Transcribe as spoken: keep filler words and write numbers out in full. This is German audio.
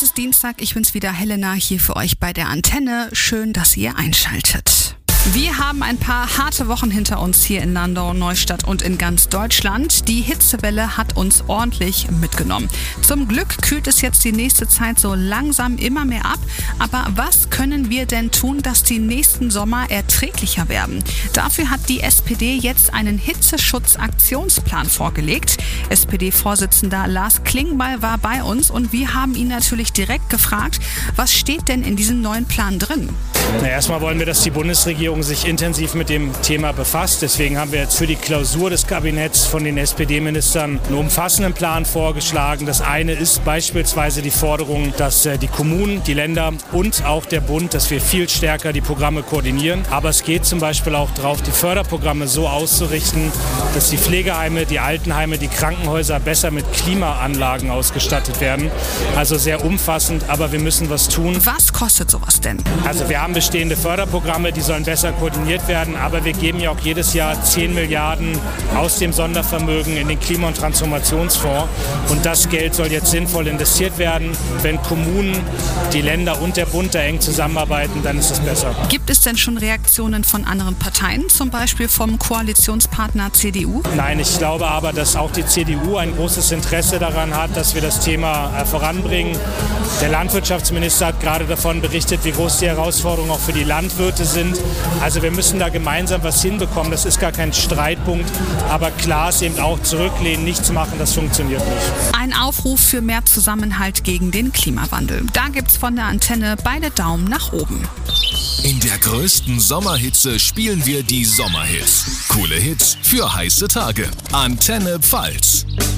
Es ist Dienstag, ich bin's wieder, Helena, hier für euch bei der Antenne. Schön, dass ihr einschaltet. Wir haben ein paar harte Wochen hinter uns hier in Landau, Neustadt und in ganz Deutschland. Die Hitzewelle hat uns ordentlich mitgenommen. Zum Glück kühlt es jetzt die nächste Zeit so langsam immer mehr ab. Aber was können wir denn tun, dass die nächsten Sommer erträglicher werden? Dafür hat die S P D jetzt einen Hitzeschutz-Aktionsplan vorgelegt. S P D-Vorsitzender Lars Klingbeil war bei uns und wir haben ihn natürlich direkt gefragt, was steht denn in diesem neuen Plan drin? Na, erstmal wollen wir, dass die Bundesregierung sich intensiv mit dem Thema befasst. Deswegen haben wir jetzt für die Klausur des Kabinetts von den S P D-Ministern einen umfassenden Plan vorgeschlagen. Das eine ist beispielsweise die Forderung, dass die Kommunen, die Länder und auch der Bund, dass wir viel stärker die Programme koordinieren. Aber es geht zum Beispiel auch darauf, die Förderprogramme so auszurichten, dass die Pflegeheime, die Altenheime, die Krankenhäuser besser mit Klimaanlagen ausgestattet werden. Also sehr umfassend, aber wir müssen was tun. Was kostet sowas denn? Also wir haben bestehende Förderprogramme, die sollen besser koordiniert werden, aber wir geben ja auch jedes Jahr zehn Milliarden aus dem Sondervermögen in den Klima- und Transformationsfonds und das Geld soll jetzt sinnvoll investiert werden. Wenn Kommunen, die Länder und der Bund da eng zusammenarbeiten, dann ist es besser. Gibt es denn schon Reaktionen von anderen Parteien, zum Beispiel vom Koalitionspartner C D U? Nein, ich glaube aber, dass auch die C D U ein großes Interesse daran hat, dass wir das Thema äh, voranbringen. Der Landwirtschaftsminister hat gerade davon berichtet, wie groß die Herausforderungen auch für die Landwirte sind. Also wir müssen da gemeinsam was hinbekommen. Das ist gar kein Streitpunkt. Aber klar ist eben auch zurücklehnen, nichts machen, das funktioniert nicht. Ein Aufruf für mehr Zusammenhalt gegen den Klimawandel. Da gibt's von der Antenne beide Daumen nach oben. In der größten Sommerhitze spielen wir die Sommerhits. Coole Hits für heiße Tage. Antenne Pfalz.